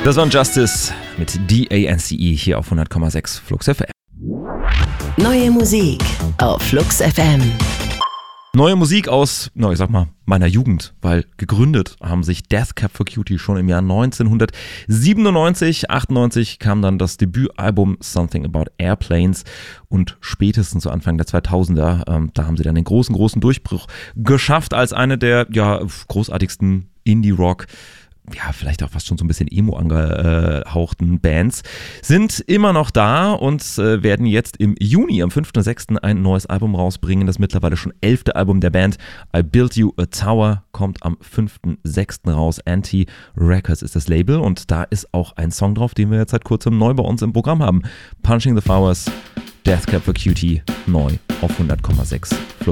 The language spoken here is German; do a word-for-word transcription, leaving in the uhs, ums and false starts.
Das war Justice mit D A N C E hier auf hundert Komma sechs Flux F M. Neue Musik auf Flux F M. Neue Musik aus, no, ich sag mal, meiner Jugend, weil gegründet haben sich Death Cab for Cutie schon im Jahr neunzehnhundertsiebenundneunzig. achtundneunzig kam dann das Debütalbum Something About Airplanes und spätestens zu Anfang der zweitausender, ähm, da haben sie dann den großen, großen Durchbruch geschafft als eine der ja, großartigsten Indie-Rock, ja, vielleicht auch fast schon so ein bisschen Emo angehauchten Bands, sind immer noch da und äh, werden jetzt im Juni, am fünften sechsten ein neues Album rausbringen. Das mittlerweile schon elfte Album der Band. I Built You a Tower kommt am fünften sechsten raus. Anti Records ist das Label und da ist auch ein Song drauf, den wir jetzt seit kurzem neu bei uns im Programm haben. Punching the Flowers, Death Cab for Cutie, neu auf hundert Komma sechs Flux.